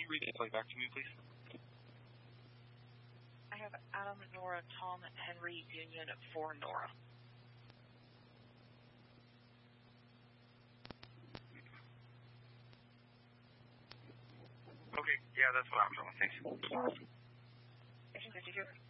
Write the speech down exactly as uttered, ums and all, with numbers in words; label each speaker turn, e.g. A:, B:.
A: read it play back to me, please?
B: I have Adam, Nora, Tom, Henry, Union for Nora.
A: Okay, yeah, that's what I'm doing. Thanks.
B: Station fifty-two.